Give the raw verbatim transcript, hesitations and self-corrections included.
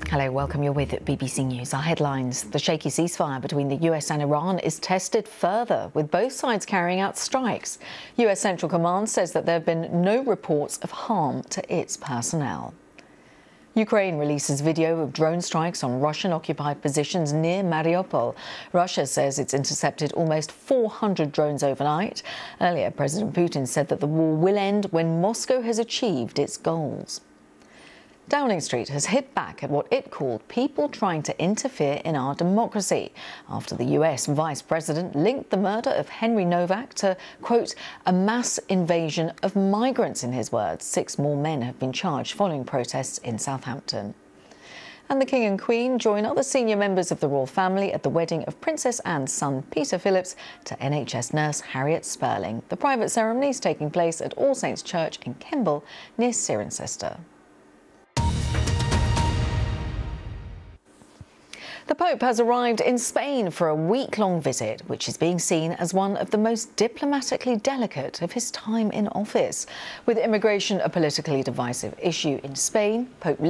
Hello, welcome. You're with B B C News. Our headlines. The shaky ceasefire between the U S and Iran is tested further, with both sides carrying out strikes. U S Central Command says that there have been no reports of harm to its personnel. Ukraine releases video of drone strikes on Russian-occupied positions near Mariupol. Russia says it's intercepted almost four hundred drones overnight. Earlier, President Putin said that the war will end when Moscow has achieved its goals. Downing Street has hit back at what it called people trying to interfere in our democracy after the U S Vice President linked the murder of Henry Novak to, quote, a mass invasion of migrants, in his words. Six more men have been charged following protests in Southampton. And the King and Queen join other senior members of the royal family at the wedding of Princess Anne's son, Peter Phillips, to N H S nurse Harriet Spurling. The private ceremony is taking place at All Saints Church in Kemble, near Cirencester. The Pope has arrived in Spain for a week-long visit, which is being seen as one of the most diplomatically delicate of his time in office. With immigration a politically divisive issue in Spain, Pope